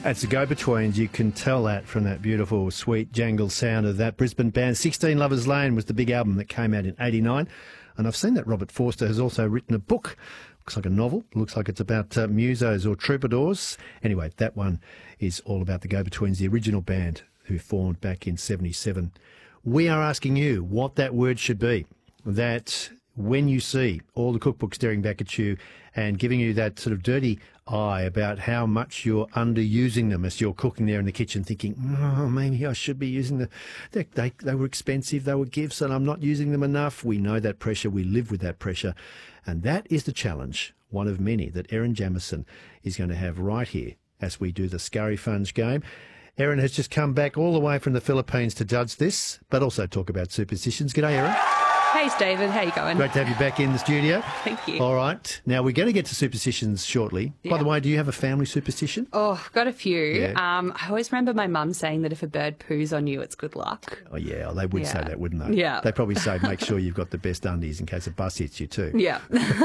That's the Go-Betweens. You can tell that from that beautiful, sweet jangle sound of that Brisbane band. 16 Lovers Lane was the big album that came out in 89. And I've seen that Robert Forster has also written a book. Looks like a novel. Looks like it's about musos or troubadours. Anyway, that one is all about the Go-Betweens, the original band who formed back in 77. We are asking you what that word should be. That when you see all the cookbooks staring back at you and giving you that sort of dirty eye about how much you're underusing them as you're cooking there in the kitchen thinking, oh, maybe I should be using they were expensive, they were gifts and I'm not using them enough. We know that pressure, we live with that pressure. And that is the challenge, one of many, that Erin Jamieson is going to have right here as we do the Scurry Funge game. Erin has just come back all the way from the Philippines to judge this, but also talk about superstitions. G'day, Erin. Hey, Stephen. How you going? Great to have you back in the studio. Thank you. All right. Now, we're going to get to superstitions shortly. Yeah. By the way, do you have a family superstition? Oh, I've got a few. Yeah. I always remember my mum saying that if a bird poos on you, it's good luck. Oh, yeah. They would say that, wouldn't they? Yeah. They'd probably say, make sure you've got the best undies in case a bus hits you too. Yeah.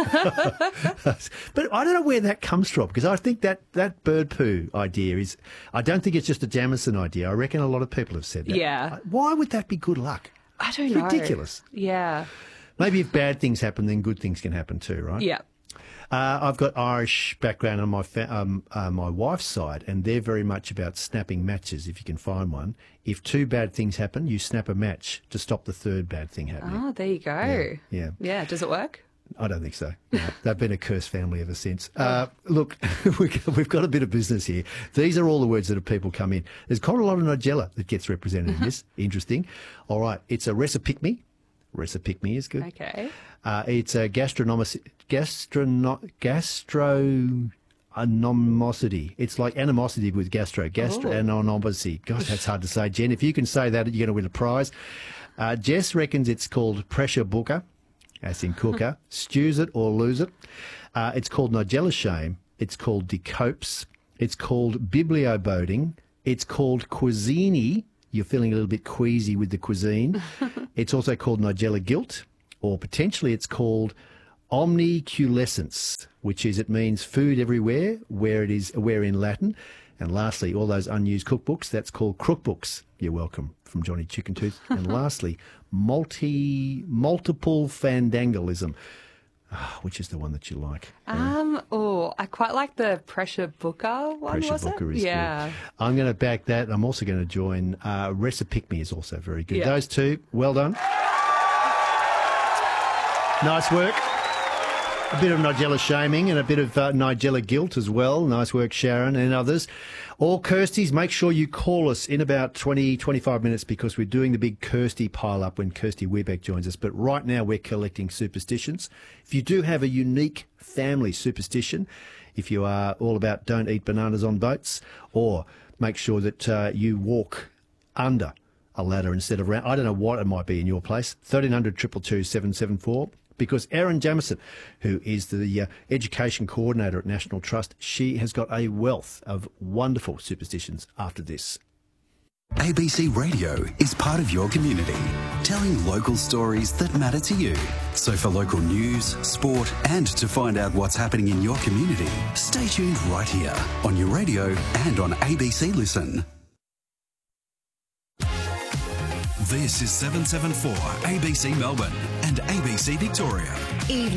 But I don't know where that comes from, because I think that bird poo idea is, I don't think it's just a Jamieson idea. I reckon a lot of people have said that. Yeah. Why would that be good luck? I don't It's know. ridiculous. Yeah. Maybe if bad things happen, then good things can happen too, right? Yeah. I've got Irish background on my wife's side, and they're very much about snapping matches if you can find one. If two bad things happen, you snap a match to stop the third bad thing happening. Oh, there you go. Yeah. Yeah. Does it work? I don't think so. No, they've been a cursed family ever since. Look, we've got a bit of business here. These are all the words that have people come in. There's quite a lot of Nigella that gets represented in this. Interesting. All right. It's a recipe. Recipe is good. Okay. It's a gastronomicity. It's like animosity with gastronomicity. Gosh, that's hard to say. Jen, if you can say that, you're going to win a prize. Jess reckons it's called pressure booker, as in cooker. Stews it or lose it. It's called Nigella shame. It's called decopes. It's called biblioboating. It's called cuisine. You're feeling a little bit queasy with the cuisine. It's also called Nigella guilt, or potentially it's called omniculescence, which is it means food everywhere, where in Latin. And lastly, all those unused cookbooks, that's called crookbooks. You're welcome, from Johnny Chicken Tooth. And lastly, multiple fandangalism. Which is the one that you like? I quite like the pressure booker one. Pressure was booker it? is Yeah. good. I'm going to back that. I'm also going to join Recipe is also very good. Yeah. Those two, well done. Nice work. A bit of Nigella shaming and a bit of Nigella guilt as well. Nice work, Sharon and others. All Kirstys, make sure you call us in about 20, 25 minutes, because we're doing the big Kirsty pile-up when Kirsty Weirbeck joins us. But right now we're collecting superstitions. If you do have a unique family superstition, if you are all about don't eat bananas on boats, or make sure that you walk under a ladder instead of around, I don't know what it might be in your place, 1300 222 774. Because Erin Jamieson, who is the education coordinator at National Trust, she has got a wealth of wonderful superstitions after this. ABC Radio is part of your community, telling local stories that matter to you. So for local news, sport, and to find out what's happening in your community, stay tuned right here on your radio and on ABC Listen. This is 774 ABC Melbourne and ABC Victoria.